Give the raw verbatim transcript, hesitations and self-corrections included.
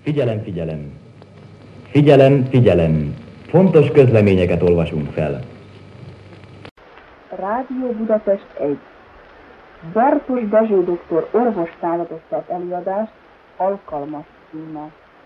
Figyelem, figyelem! Figyelem, figyelem! Fontos közleményeket olvasunk fel. Rádió Budapest egy. Bartos Dezső doktor orvos támogatott előadást alkalmas címmel.